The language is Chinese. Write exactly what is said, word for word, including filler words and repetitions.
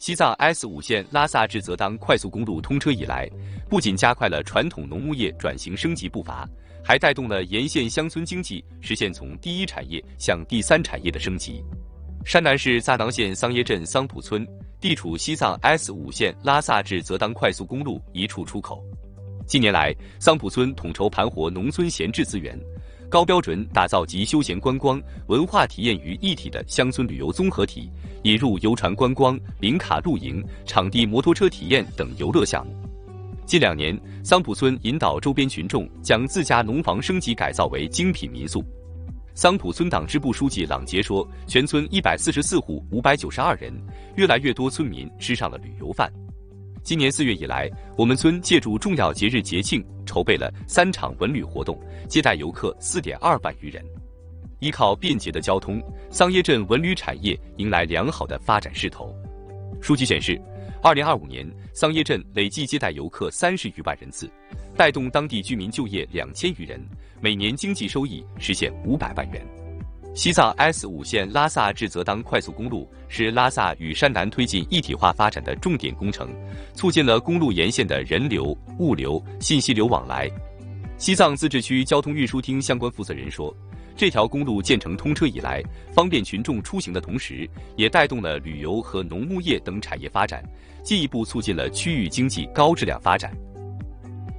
西藏 S 五线拉萨至泽当快速公路通车以来，不仅加快了传统农牧业转型升级步伐，还带动了沿线乡村经济实现从第一产业向第三产业的升级。山南市萨囊县桑耶镇桑普村地处西藏 S 五线拉萨至泽当快速公路一处出口。近年来，桑普村统筹盘活农村闲置资源，高标准打造集休闲观光、文化体验于一体的乡村旅游综合体，引入游船观光、林卡露营、场地摩托车体验等游乐项目。近两年，桑普村引导周边群众将自家农房升级改造为精品民宿。桑普村党支部书记朗杰说，全村一百四十四户五百九十二人，越来越多村民吃上了旅游饭。今年四月以来，我们村借助重要节日节庆，筹备了三场文旅活动，接待游客 四点二万余人。依靠便捷的交通，桑耶镇文旅产业迎来良好的发展势头。数据显示，二零二五年桑耶镇累计接待游客三十余万人次，带动当地居民就业两千余人，每年经济收益实现五百万元。西藏 S 五线拉萨至泽当快速公路是拉萨与山南推进一体化发展的重点工程，促进了公路沿线的人流、物流、信息流往来。西藏自治区交通运输厅相关负责人说，这条公路建成通车以来，方便群众出行的同时，也带动了旅游和农牧业等产业发展，进一步促进了区域经济高质量发展。